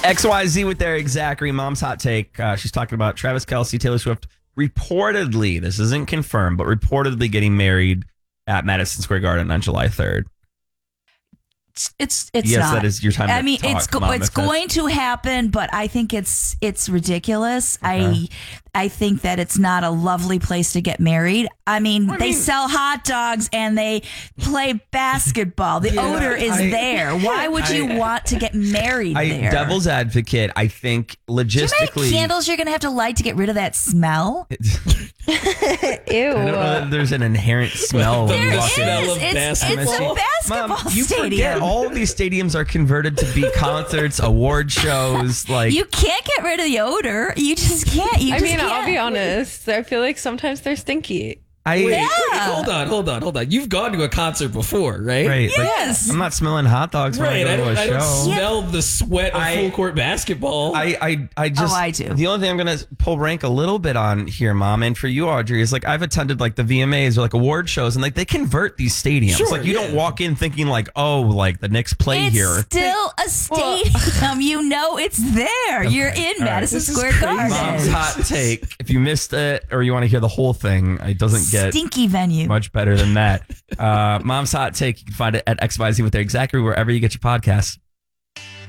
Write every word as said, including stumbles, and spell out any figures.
X Y Z with Eric Zachary. Mom's hot take. Uh, she's talking about Travis Kelce, Taylor Swift. Reportedly, this isn't confirmed, but reportedly getting married at Madison Square Garden on July third. It's it's, it's yes, not. that is your time. I to mean, talk, it's go- Mom, it's going to happen, but I think it's it's ridiculous. Okay. I I think that it's not a lovely place to get married. I mean, I they mean- sell hot dogs and they play basketball. The Yeah, odor is I- there. Why would you I- want to get married I, there? devil's advocate. I think Do you know how logistically. many candles you're gonna have to light to get rid of that smell? Ew. I don't know that there's an inherent smell when There you is. walk in. smell of It's, it's a basketball. basketball Mom, you stadium. forget all of these stadiums are converted to be concerts, award shows. Like You can't get rid of the odor. You just can't. You I just mean, can't. I'll be honest. I feel like sometimes they're stinky. I Wait, Yeah. wait, hold on, hold on, hold on. You've gone to a concert before, right? right. like, Yes. I'm not smelling hot dogs when Right. I I go don't, to a I don't show. smell the sweat of I- full court basketball. I, I, I just, Oh, I do. The only thing I'm going to pull rank a little bit on here, Mom, and for you, Audrey, is like I've attended like the V M As or like award shows, and like they convert these stadiums. Sure, like you yeah. don't walk in thinking like, oh, like the Knicks play It's here. still a stadium. You know it's there. You're in Madison This is Square crazy. Garden. Mom's hot take. If you missed it or you want to hear the whole thing, it doesn't get Stinky venue. much better than that. Uh, Mom's hot take. You can find it at X Y Z with Eric Zachary wherever you get your podcasts.